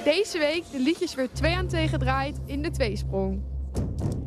Deze week de liedjes weer 2 aan 2 gedraaid in de tweesprong.